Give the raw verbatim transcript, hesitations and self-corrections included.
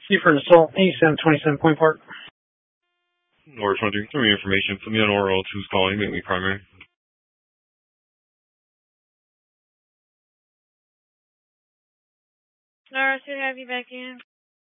For an assault, eighty-seven twenty-seven Point Park. Norris one three three information. Put me on oral. Who's calling? Make me primary. Norris, who have you back in?